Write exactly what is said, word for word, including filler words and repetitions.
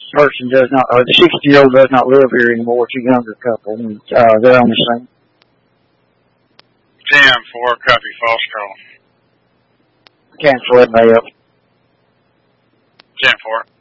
person does not, or the sixty-year-old does not live here anymore. It's a younger couple, and uh, they're on the same. ten four, copy, false call. Cancel it, Bay up. ten four.